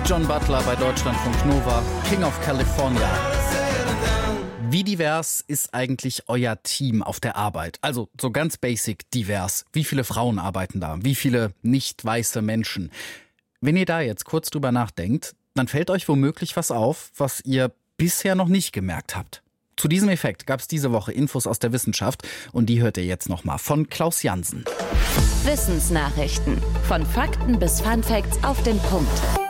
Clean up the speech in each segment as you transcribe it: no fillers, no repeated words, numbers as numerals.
John Butler bei Deutschlandfunk Nova, King of California. Wie divers ist eigentlich euer Team auf der Arbeit? Also so ganz basic divers. Wie viele Frauen arbeiten da? Wie viele nicht weiße Menschen? Wenn ihr da jetzt kurz drüber nachdenkt, dann fällt euch womöglich was auf, was ihr bisher noch nicht gemerkt habt. Zu diesem Effekt gab es diese Woche Infos aus der Wissenschaft und die hört ihr jetzt nochmal von Klaus Jansen. Wissensnachrichten. Von Fakten bis Funfacts auf den Punkt.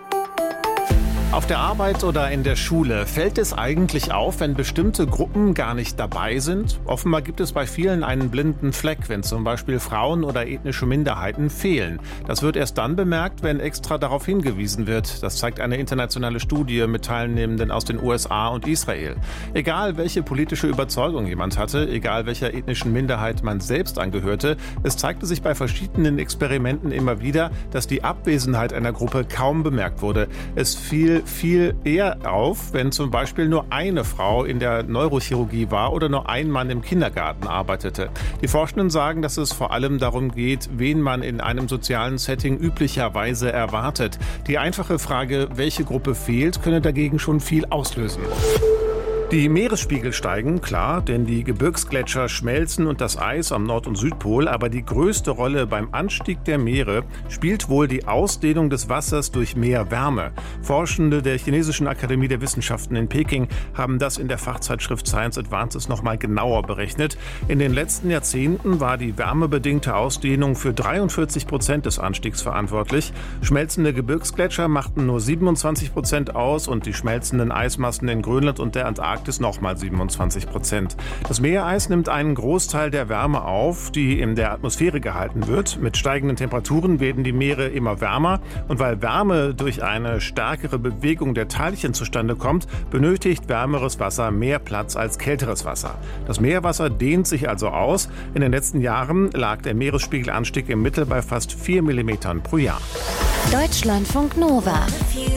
Auf der Arbeit oder in der Schule fällt es eigentlich auf, wenn bestimmte Gruppen gar nicht dabei sind? Offenbar gibt es bei vielen einen blinden Fleck, wenn zum Beispiel Frauen oder ethnische Minderheiten fehlen. Das wird erst dann bemerkt, wenn extra darauf hingewiesen wird. Das zeigt eine internationale Studie mit Teilnehmenden aus den USA und Israel. Egal, welche politische Überzeugung jemand hatte, egal welcher ethnischen Minderheit man selbst angehörte, es zeigte sich bei verschiedenen Experimenten immer wieder, dass die Abwesenheit einer Gruppe kaum bemerkt wurde. Es fiel viel eher auf, wenn zum Beispiel nur eine Frau in der Neurochirurgie war oder nur ein Mann im Kindergarten arbeitete. Die Forschenden sagen, dass es vor allem darum geht, wen man in einem sozialen Setting üblicherweise erwartet. Die einfache Frage, welche Gruppe fehlt, könne dagegen schon viel auslösen. Die Meeresspiegel steigen, klar, denn die Gebirgsgletscher schmelzen und das Eis am Nord- und Südpol, aber die größte Rolle beim Anstieg der Meere spielt wohl die Ausdehnung des Wassers durch mehr Wärme. Forschende der Chinesischen Akademie der Wissenschaften in Peking haben das in der Fachzeitschrift Science Advances nochmal genauer berechnet. In den letzten Jahrzehnten war die wärmebedingte Ausdehnung für 43% des Anstiegs verantwortlich. Schmelzende Gebirgsgletscher machten nur 27% aus und die schmelzenden Eismassen in Grönland und der Antarktis nochmal 27%. Das Meereis nimmt einen Großteil der Wärme auf, die in der Atmosphäre gehalten wird. Mit steigenden Temperaturen werden die Meere immer wärmer. Und weil Wärme durch eine stärkere Bewegung der Teilchen zustande kommt, benötigt wärmeres Wasser mehr Platz als kälteres Wasser. Das Meerwasser dehnt sich also aus. In den letzten Jahren lag der Meeresspiegelanstieg im Mittel bei fast 4 mm pro Jahr. Deutschlandfunk Nova.